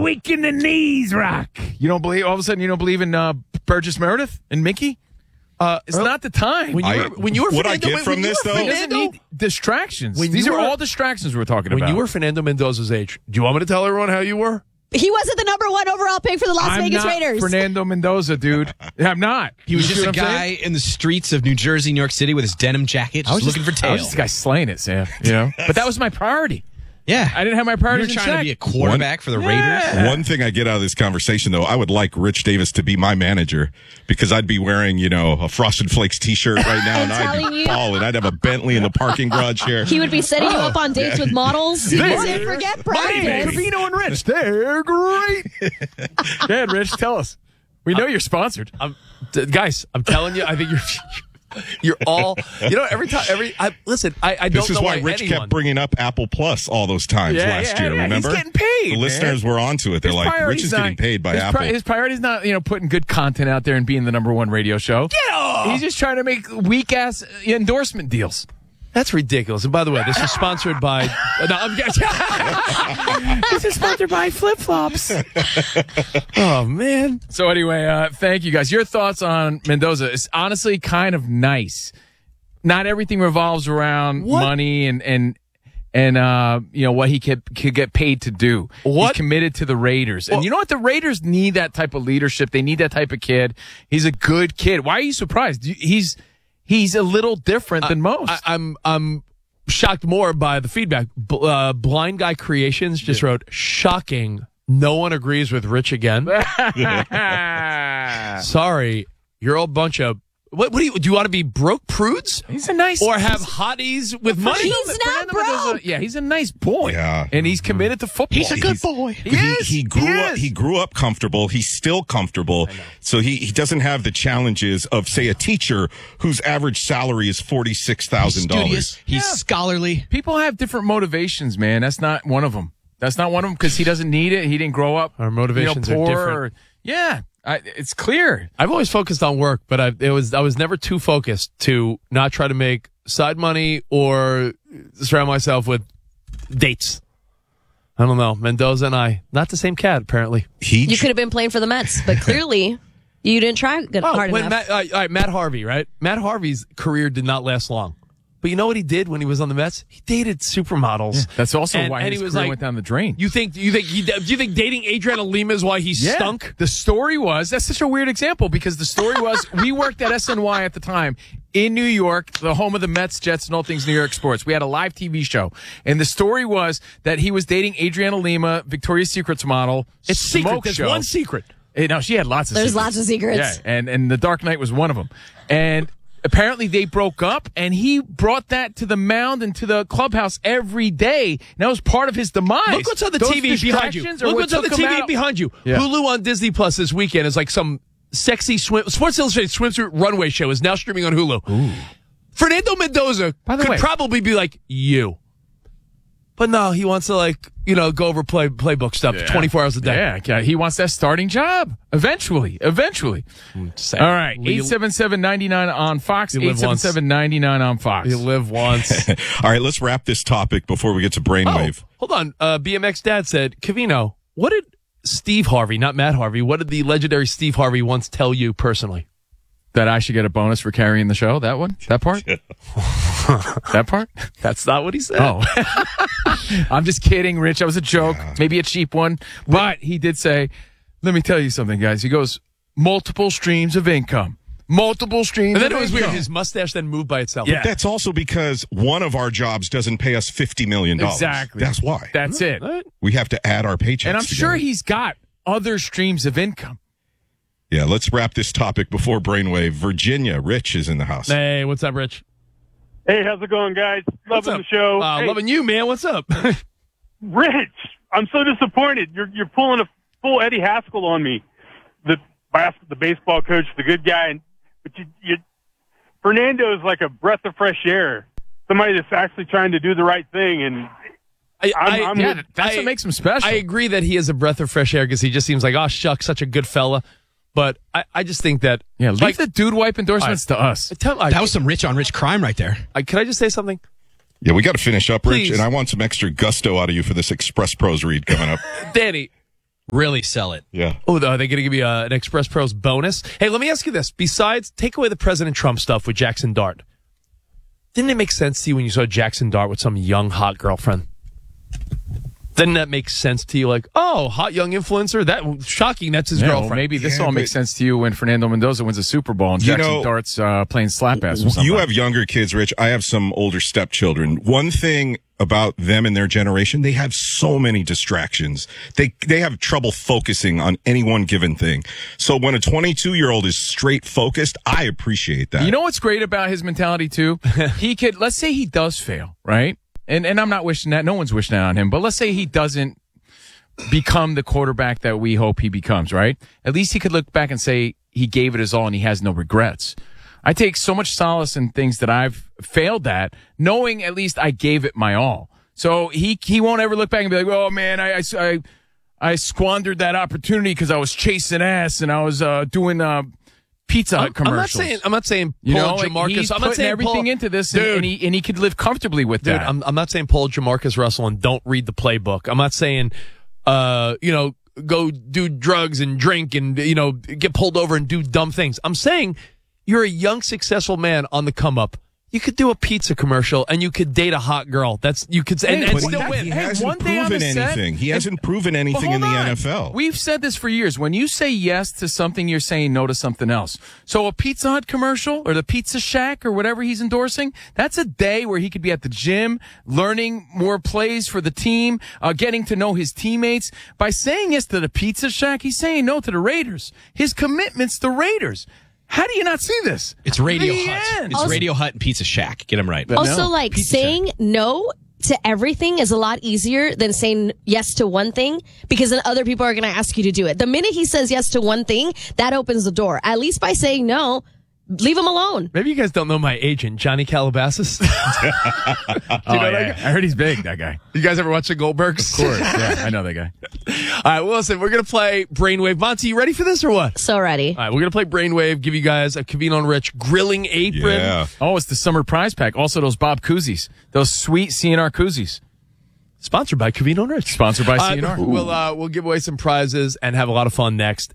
weak in the knees, Rock. You don't believe? All of a sudden, you don't believe in Burgess Meredith and Mickey? It's not the time. When you were what I get from this, though? He doesn't need distractions. These are all distractions we're talking about. When you were Fernando Mendoza's age, do you want me to tell everyone how you were? He wasn't the number 1 overall pick for the Las Vegas Raiders. Fernando Mendoza, dude. I'm not. He was just a guy in the streets of New Jersey, New York City with his denim jacket, just looking for tail. I was just a guy slaying it, Sam. You know, but that was my priority. Yeah. I didn't have my priorities. You were trying to be a quarterback for the Raiders. One thing I get out of this conversation, though, I would like Rich Davis to be my manager because I'd be wearing, a Frosted Flakes T-shirt right now, and I'd be balling. I'd have a Bentley in the parking garage here. He would be setting you up on dates with models. He said, forget practice. Trevino and Rich, they're great. Go ahead, Rich, tell us. We know you're sponsored. Guys, I'm telling you, I think you're all, listen, I don't know This is why Rich kept bringing up Apple Plus all those times last year, remember? He's getting paid, The listeners were onto it. They're like, Rich is getting paid by Apple. His priority is not, putting good content out there and being the number 1 radio show. He's just trying to make weak-ass endorsement deals. That's ridiculous. And by the way, this is sponsored by... This is sponsored by flip-flops. Oh, man. So anyway, thank you guys. Your thoughts on Mendoza is honestly kind of nice. Not everything revolves around money and what he could get paid to do. He's committed to the Raiders. And you know what? The Raiders need that type of leadership. They need that type of kid. He's a good kid. Why are you surprised? He's a little different than most. I'm shocked more by the feedback. Blind Guy Creations just wrote, shocking. No one agrees with Rich again. Sorry, you're all a bunch of... What do you want to be broke prudes? He's a nice... Or have hotties with money? He's not broke. He's a nice boy. Yeah. And he's committed to football. He's a good boy. He grew up comfortable. He's still comfortable. So he doesn't have the challenges of, say, a teacher whose average salary is $46,000. He's scholarly. People have different motivations, man. That's not one of them. Because he doesn't need it. He didn't grow up. Our motivations poor, are different. It's clear. I've always focused on work, but I was never too focused to not try to make side money or surround myself with dates. I don't know. Mendoza and I, not the same cat, apparently. You could have been playing for the Mets, but clearly you didn't try hard enough. Matt Harvey, right? Matt Harvey's career did not last long. But you know what he did when he was on the Mets? He dated supermodels. Yeah, that's also why his career went down the drain. Do you think dating Adriana Lima is why he stunk? The story was, that's such a weird example because the story was, we worked at SNY at the time in New York, the home of the Mets, Jets, and all things New York sports. We had a live TV show. And the story was that he was dating Adriana Lima, Victoria's Secret's model. It's secret. There's one secret. No, she had lots of secrets. There's lots of secrets. Yeah, and The Dark Knight was one of them. And apparently they broke up, and he brought that to the mound and to the clubhouse every day. And that was part of his demise. Look what's on the TV behind you. Look what's on the TV behind you. Yeah. Hulu on Disney Plus this weekend is like some sexy Sports Illustrated swimsuit runway show is now streaming on Hulu. Ooh. Fernando Mendoza could probably be like you. But no, he wants to go over playbook stuff 24 hours a day. Yeah, he wants that starting job eventually. All right, 877-99 on Fox. 877-99 on Fox. You live once. All right, let's wrap this topic before we get to Brainwave. Hold on. BMX Dad said, Covino, what did Steve Harvey, not Matt Harvey, what did the legendary Steve Harvey once tell you personally? That I should get a bonus for carrying the show? That one? That part? That part? That's not what he said. Oh. I'm just kidding, Rich. That was a joke. Maybe a cheap one. But he did say, let me tell you something, guys. He goes, multiple streams of income. Multiple streams of income. And then it was weird. His mustache then moved by itself. Yeah. But that's also because one of our jobs doesn't pay us $50 million. Exactly. That's why. That's it. We have to add our paychecks And I'm together. sure he's got other streams of income. Yeah, let's wrap this topic before Brainwave. Virginia, Rich is in the house. Hey, what's up, Rich? Hey, how's it going, guys? Loving the show. Hey, loving you, man. What's up? Rich, I'm so disappointed. You're pulling a full Eddie Haskell on me. The baseball coach, the good guy. But Fernando is like a breath of fresh air. Somebody that's actually trying to do the right thing. And that's what makes him special. I agree that he is a breath of fresh air because he just seems like, oh, shucks, such a good fella. But I just think that... Yeah, leave the dude wipe endorsements to us. That was some rich-on-rich crime right there. Can I just say something? Yeah, we got to finish up, Rich, Please. and I want some extra gusto out of you for this Express Pros read coming up. Danny, Really sell it. Yeah. Oh, are they going to give you an Express Pros bonus? Hey, let me ask you this. Besides, take away the President Trump stuff with Jackson Dart. Didn't it make sense to you when you saw Jackson Dart with some young, hot girlfriend? Didn't that make sense to you? Like, oh, hot young influencer? That shocking. That's his girlfriend. Well, maybe this all makes sense to you when Fernando Mendoza wins a Super Bowl and Jackson Dart's playing slap ass. You have younger kids, Rich. I have some older stepchildren. One thing about them and their generation, they have so many distractions. They have trouble focusing on any one given thing. So when a 22-year-old is straight focused, I appreciate that. You know what's great about his mentality too? He could, let's say he does fail, right? And I'm not wishing that. No one's wishing that on him. But let's say he doesn't become the quarterback that we hope he becomes, right? At least he could look back and say he gave it his all and he has no regrets. I take so much solace in things that I've failed at, knowing at least I gave it my all. So he won't ever look back and be like, oh, man, I squandered that opportunity because I was chasing ass and I was doing Pizza Hut commercials. I'm not saying Paul Jamarcus. He's I'm not putting saying everything into this, and he could live comfortably with that. I'm not saying Paul Jamarcus Russell and don't read the playbook. I'm not saying, go do drugs and drink and, get pulled over and do dumb things. I'm saying you're a young, successful man on the come up. You could do a pizza commercial and you could date a hot girl. And still win. He hasn't proven anything. He hasn't proven anything in the NFL. We've said this for years. When you say yes to something, you're saying no to something else. So a Pizza Hut commercial or the Pizza Shack or whatever he's endorsing, that's a day where he could be at the gym, learning more plays for the team, getting to know his teammates. By saying yes to the Pizza Shack, he's saying no to the Raiders. His commitment's the Raiders. How do you not see this? It's Radio Hut. It's Radio Hut and Pizza Shack. Get them right. Also, saying no to everything is a lot easier than saying yes to one thing, because then other people are going to ask you to do it. The minute he says yes to one thing, that opens the door. At least by saying no, leave him alone. Maybe you guys don't know my agent, Johnny Calabasas. Do you know that guy? I heard he's big, that guy. You guys ever watch the Goldbergs? Of course, yeah, I know that guy. All right, well, listen, we're going to play Brainwave. Monty, you ready for this or what? So ready. All right, we're going to play Brainwave, give you guys a Covino and Rich grilling apron. Yeah. Oh, it's the summer prize pack. Also, those Bob koozies. Those sweet CNR koozies. Sponsored by Covino and Rich. Sponsored by CNR. We'll give away some prizes and have a lot of fun next.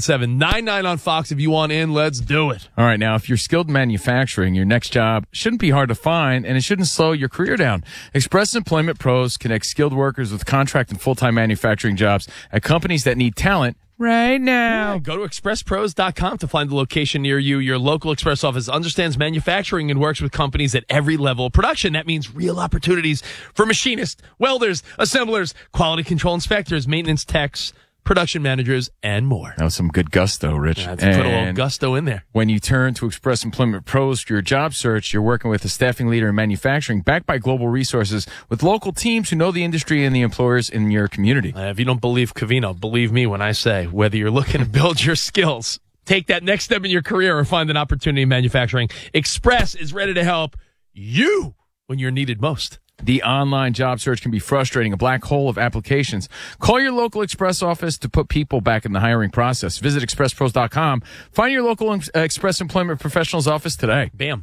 877-99 on Fox. If you want in, let's do it. All right. Now, if you're skilled in manufacturing, your next job shouldn't be hard to find, and it shouldn't slow your career down. Express Employment Pros connect skilled workers with contract and full-time manufacturing jobs at companies that need talent right now. Yeah, go to expresspros.com to find the location near you. Your local Express office understands manufacturing and works with companies at every level of production. That means real opportunities for machinists, welders, assemblers, quality control inspectors, maintenance techs, production managers, and more. That was some good gusto, Rich. Yeah, put a little gusto in there. When you turn to Express Employment Pros for your job search, you're working with a staffing leader in manufacturing backed by global resources with local teams who know the industry and the employers in your community. If you don't believe Covino, believe me when I say whether you're looking to build your skills, take that next step in your career, or find an opportunity in manufacturing, Express is ready to help you when you're needed most. The online job search can be frustrating, a black hole of applications. Call your local Express office to put people back in the hiring process. Visit expresspros.com. Find your local Express Employment Professionals office today. Bam.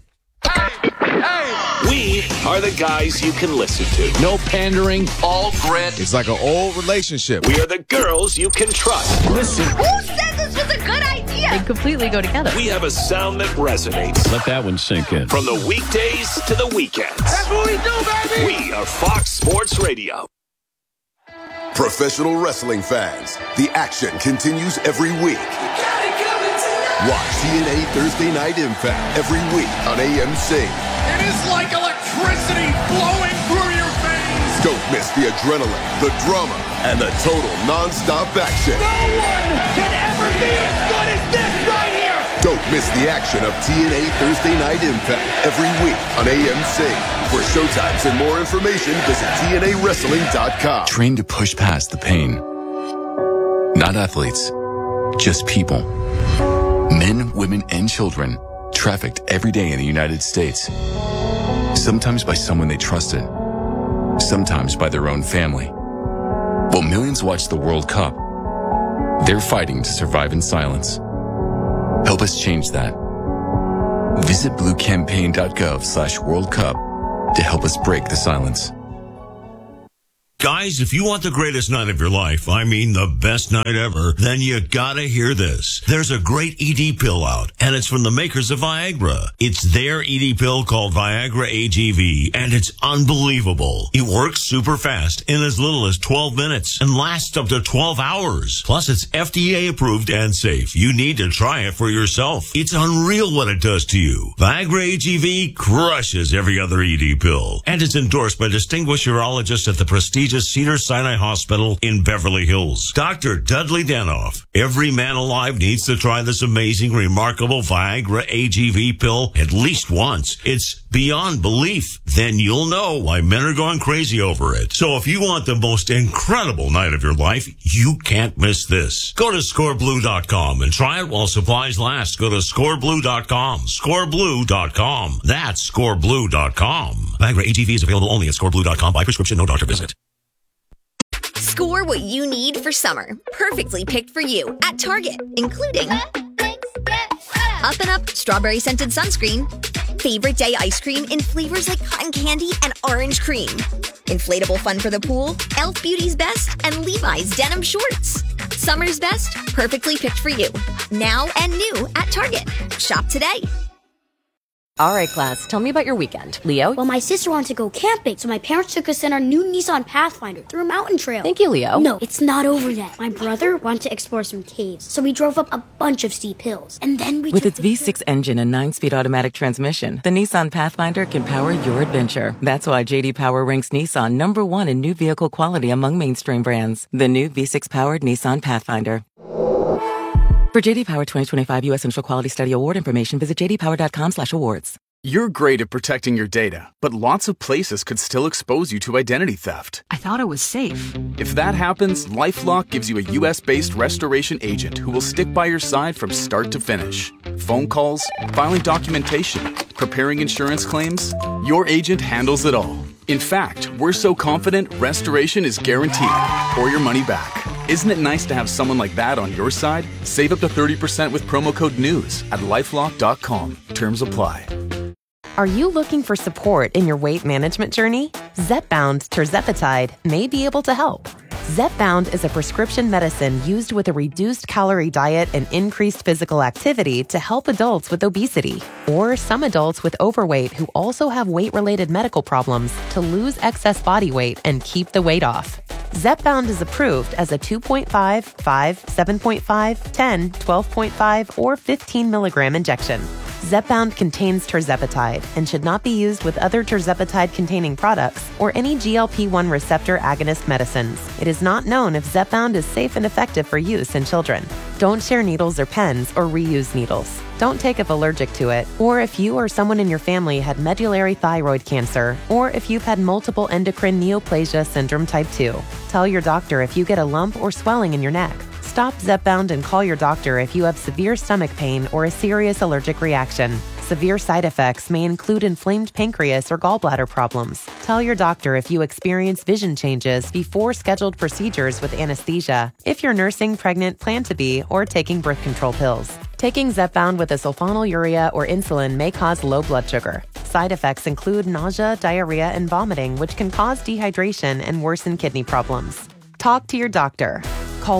We are the guys you can listen to. No pandering, all grit. It's like an old relationship. We are the girls you can trust. Listen. Who said this was a good idea? They completely go together. We have a sound that resonates. Let that one sink in. From the weekdays to the weekends. That's what we do, baby! We are Fox Sports Radio. Professional wrestling fans, the action continues every week. Watch TNA Thursday Night Impact every week on AMC. It is like electricity flowing through your veins. Don't miss the adrenaline, the drama, and the total non-stop action. No one can ever be as good as this right here. Don't miss the action of TNA Thursday Night Impact every week on AMC. For showtimes and more information, visit TNAWrestling.com. Train to push past the pain. Not athletes, just people. Men, women, and children trafficked every day in the United States. Sometimes by someone they trusted. Sometimes by their own family. While millions watch the World Cup, they're fighting to survive in silence. Help us change that. Visit bluecampaign.gov/World Cup to help us break the silence. Guys, if you want the greatest night of your life, I mean the best night ever, then you gotta hear this. There's a great ED pill out, and it's from the makers of Viagra. It's their ED pill called Viagra AGV, and it's unbelievable. It works super fast in as little as 12 minutes and lasts up to 12 hours. Plus, it's FDA approved and safe. You need to try it for yourself. It's unreal what it does to you. Viagra AGV crushes every other ED pill, and it's endorsed by distinguished urologists at the prestigious Cedars-Sinai Hospital in Beverly Hills. Dr. Dudley Danoff. Every man alive needs to try this amazing, remarkable Viagra AGV pill at least once. It's beyond belief. Then you'll know why men are going crazy over it. So if you want the most incredible night of your life, you can't miss this. Go to scoreblue.com and try it while supplies last. Go to scoreblue.com. Scoreblue.com. That's scoreblue.com. Viagra AGV is available only at scoreblue.com by prescription, no doctor visit. Score what you need for summer. Perfectly picked for you at Target, including Up and Up strawberry scented sunscreen, favorite day ice cream in flavors like cotton candy and orange cream, inflatable fun for the pool, Elf Beauty's Best, and Levi's denim shorts. Summer's best, perfectly picked for you. Now and new at Target. Shop today. All right, class, tell me about your weekend. Leo? Well, my sister wanted to go camping, so my parents took us in our new Nissan Pathfinder through a mountain trail. Thank you, Leo. No, it's not over yet. My brother wanted to explore some caves, so we drove up a bunch of steep hills. And then we With its V6 engine and 9-speed automatic transmission, the Nissan Pathfinder can power your adventure. That's why J.D. Power ranks Nissan #1 in new vehicle quality among mainstream brands. The new V6-powered Nissan Pathfinder. For J.D. Power 2025 U.S. Central Quality Study Award information, visit jdpower.com/awards. You're great at protecting your data, but lots of places could still expose you to identity theft. I thought it was safe. If that happens, LifeLock gives you a U.S.-based restoration agent who will stick by your side from start to finish. Phone calls, filing documentation, preparing insurance claims, your agent handles it all. In fact, we're so confident restoration is guaranteed or your money back. Isn't it nice to have someone like that on your side? Save up to 30% with promo code NEWS at LifeLock.com. Terms apply. Are you looking for support in your weight management journey? Zepbound tirzepatide may be able to help. Zepbound is a prescription medicine used with a reduced calorie diet and increased physical activity to help adults with obesity or some adults with overweight who also have weight-related medical problems to lose excess body weight and keep the weight off. Zepbound is approved as a 2.5, 5, 7.5, 10, 12.5, or 15 milligram injection. Zepbound contains tirzepatide and should not be used with other tirzepatide-containing products or any GLP-1 receptor agonist medicines. It is not known if Zepbound is safe and effective for use in children. Don't share needles or pens or reuse needles. Don't take if allergic to it, or if you or someone in your family had medullary thyroid cancer, or if you've had multiple endocrine neoplasia syndrome type 2. Tell your doctor if you get a lump or swelling in your neck. Stop Zepbound and call your doctor if you have severe stomach pain or a serious allergic reaction. Severe side effects may include inflamed pancreas or gallbladder problems. Tell your doctor if you experience vision changes before scheduled procedures with anesthesia, if you're nursing, pregnant, plan to be, or taking birth control pills. Taking Zepbound with a sulfonylurea or insulin may cause low blood sugar. Side effects include nausea, diarrhea, and vomiting, which can cause dehydration and worsen kidney problems. Talk to your doctor. Call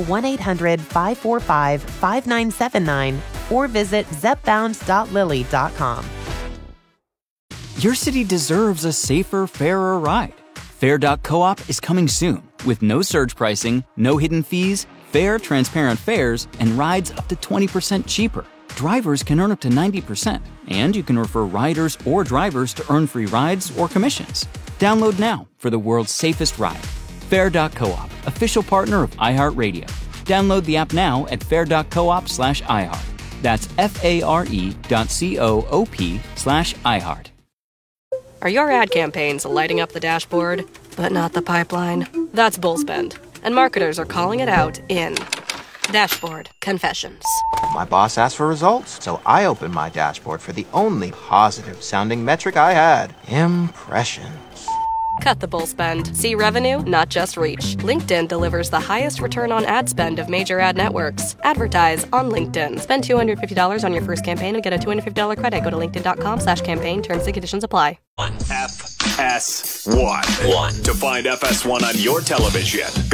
1-800-545-5979 or visit zepbound.lilly.com. Your city deserves a safer, fairer ride. Fair.coop is coming soon with no surge pricing, no hidden fees, fair, transparent fares, and rides up to 20% cheaper. Drivers can earn up to 90%, and you can refer riders or drivers to earn free rides or commissions. Download now for the world's safest ride. Fair.coop, official partner of iHeartRadio. Download the app now at fair.coop/iHeart. That's FARE.coop/iHeart. Are your ad campaigns lighting up the dashboard, but not the pipeline? That's Bullspend, and marketers are calling it out in Dashboard Confessions. My boss asked for results, so I opened my dashboard for the only positive-sounding metric I had: impressions. Cut the bull spend. See revenue, not just reach. LinkedIn delivers the highest return on ad spend of major ad networks. Advertise on LinkedIn. Spend $250 on your first campaign and get a $250 credit. Go to linkedin.com/campaign. Terms and conditions apply. F FS1. To find FS1 on your television, go